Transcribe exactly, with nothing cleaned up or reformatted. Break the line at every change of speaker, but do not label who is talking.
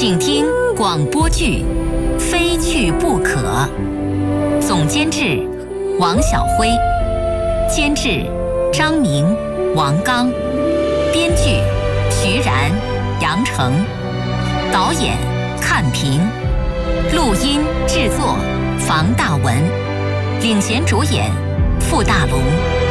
请听广播剧《非去不可》，总监制王晓辉，监制张明、王刚，编剧徐然、杨成，导演看平，录音制作房大文，领衔主演傅大龙。